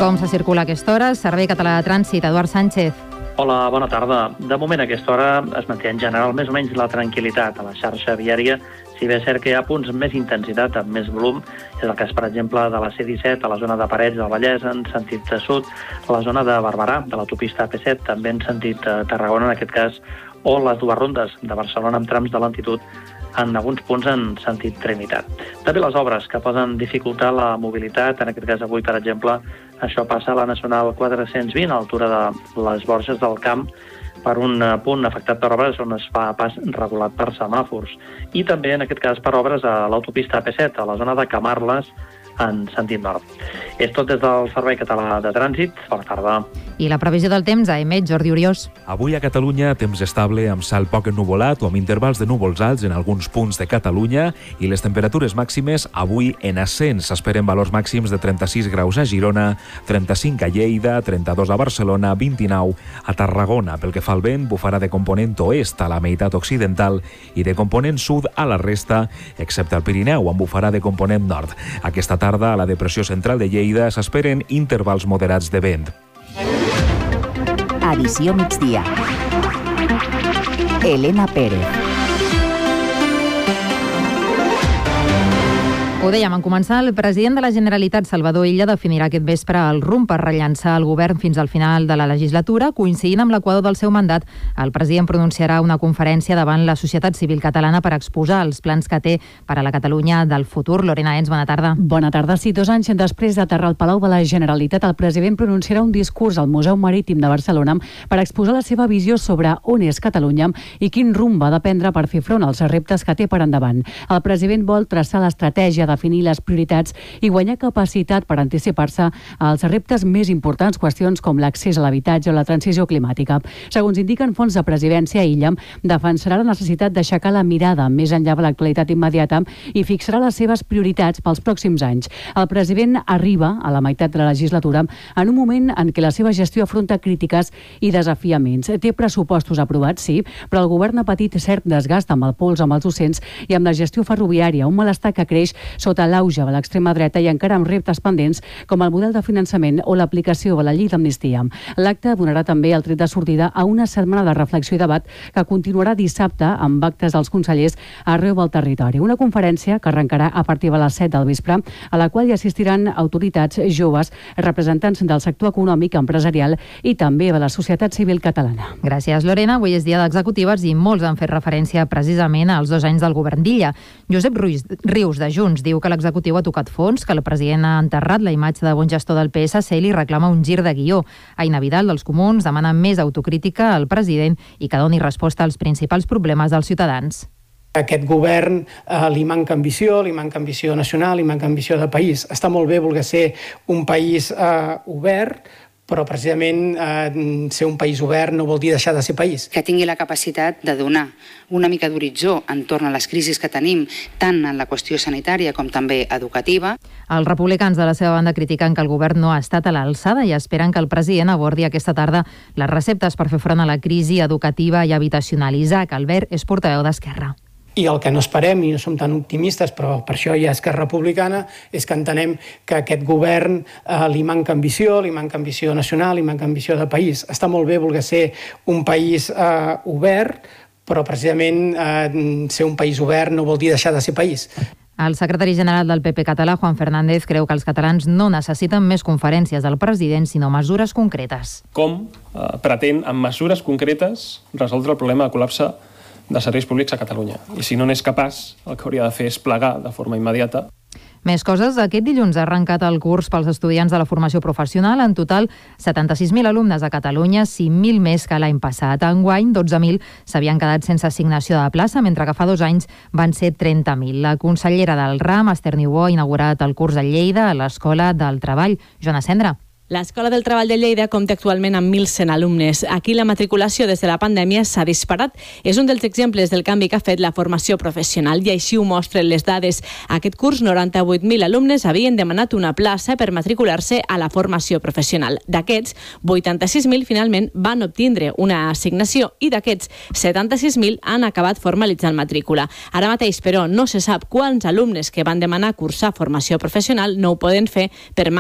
Com se circula a aquesta hora? Servei Català de Trànsit, Eduard Sánchez. Hola, bona tarda. De moment a aquesta hora es manté en general més o menys la tranquil·litat a la xarxa viària, si bé és cert que hi ha punts amb més intensitat, amb més volum. És el cas, per exemple, de la C-17 a la zona de Parets del Vallès en sentit sud, a la zona de Barberà, de l'autopista AP7, també en sentit Tarragona, en aquest cas, o les dues rondes de Barcelona amb trams de lentitud en alguns punts en sentit Trinitat. També les obres que poden dificultar la mobilitat, en aquest cas avui, per exemple, això passa a la Nacional 420, a l'altura de les Borges del Camp, per un punt afectat per obres on es fa pas regulat per semàfors. I també, en aquest cas, per obres a l'autopista AP7, a la zona de Camarles, en sentit nord. És tot des del Servei Català de Trànsit. Bona tarda. I la previsió del temps a EMET, Jordi Oriós. Avui a Catalunya, temps estable amb cel poc ennuvolat o amb intervals de núvols alts en alguns punts de Catalunya, i les temperatures màximes avui en ascens. S'esperen valors màxims de 36 graus a Girona, 35 a Lleida, 32 a Barcelona, 29 a Tarragona. Pel que fa al vent, bufarà de component oest a la meitat occidental i de component sud a la resta, excepte al Pirineu, on bufarà de component nord. Aquesta tarda, a la depressió central de Lleida, s'esperen intervals moderats de vent. Edició migdia. Elena Pérez. Ho dèiem, en començar, el president de la Generalitat, Salvador Illa, definirà aquest vespre el rumb per rellançar el govern fins al final de la legislatura. Coincidint amb l'equador del seu mandat, el president pronunciarà una conferència davant la societat civil catalana per exposar els plans que té per a la Catalunya del futur. Lorena Ens, bona tarda. Bona tarda. Sí, 2 anys després d'aterrar al Palau de la Generalitat, el president pronunciarà un discurs al Museu Marítim de Barcelona per exposar la seva visió sobre on és Catalunya i quin rumb ha de prendre per fer front als reptes que té per endavant. El president vol traçar l'estratègia, definir les prioritats i guanyar capacitat per anticipar-se als reptes més importants, qüestions com l'accés a l'habitatge o la transició climàtica. Segons indiquen fonts de presidència, Illa defensarà la necessitat d'aixecar la mirada més enllà de l'actualitat immediata i fixarà les seves prioritats pels pròxims anys. El president arriba a la meitat de la legislatura en un moment en què la seva gestió afronta crítiques i desafiaments. Té pressupostos aprovats, sí, però el govern ha patit cert desgast amb el pols amb els docents i amb la gestió ferroviària, un malestar que creix sota l'auge de l'extrema dreta i encara amb reptes pendents com el model de finançament o l'aplicació de la llei d'amnistia. L'acte donarà també el tret de sortida a una setmana de reflexió i debat que continuarà dissabte amb actes dels consellers arreu del territori. Una conferència que arrencarà a partir de les 7 del vespre, a la qual hi assistiran autoritats joves, representants del sector econòmic, empresarial i també de la societat civil catalana. Gràcies, Lorena. Avui és dia d'executives i molts han fet referència precisament als 2 anys del govern d'Illa. Josep Rius, de Junts, diu que l'executiu ha tocat fons, que el president ha enterrat la imatge de bon gestor del PSC i li reclama un gir de guió. Aina Vidal, dels Comuns, demana més autocrítica al president i que doni resposta als principals problemes dels ciutadans. A aquest govern li manca ambició nacional, li manca ambició de país. Està molt bé voler ser un país obert, però precisament ser un país obert no vol dir deixar de ser país. Que tingui la capacitat de donar una mica d'horitzó entorn a les crisis que tenim, tant en la qüestió sanitària com també educativa. Els republicans de la seva banda critiquen que el govern no ha estat a l'alçada i esperen que el president abordi aquesta tarda les receptes per fer front a la crisi educativa i habitacional. Isaac Albert és portaveu d'Esquerra. I el que no esperem, i no som tan optimistes, però per això hi ha Esquerra Republicana, és que entenem que a aquest govern li manca ambició nacional, li manca ambició de país. Està molt bé voler ser un país obert, però precisament ser un país obert no vol dir deixar de ser país. El secretari general del PP català, Juan Fernández, creu que els catalans no necessiten més conferències del president, sinó mesures concretes. Com pretén, amb mesures concretes, resoldre el problema de col·lapse de serveis públics a Catalunya? I si no n'és capaç, el que hauria de fer és plegar de forma immediata. Més coses. Aquest dilluns ha arrencat el curs pels estudiants de la formació professional. En total, 76.000 alumnes a Catalunya, 5.000 més que l'any passat. Enguany, 12.000 s'havien quedat sense assignació de plaça, mentre que fa 2 anys van ser 30.000. La consellera del RAM, Esther Niubó, ha inaugurat el curs a Lleida, a l'Escola del Treball. Joana Cendra. L'Escola del Treball de Lleida compta actualment amb 1.100 alumnes. Aquí la matriculació des de la pandèmia s'ha disparat. És un dels exemples del canvi que ha fet la formació professional i així ho mostren les dades. Aquest curs, 98.000 alumnes havien demanat una plaça per matricular-se a la formació professional. D'aquests, 86.000 finalment van obtindre una assignació i d'aquests, 76.000 han acabat formalitzant matrícula. Ara mateix, però, no se sap quants alumnes que van demanar cursar formació professional no ho poden fer per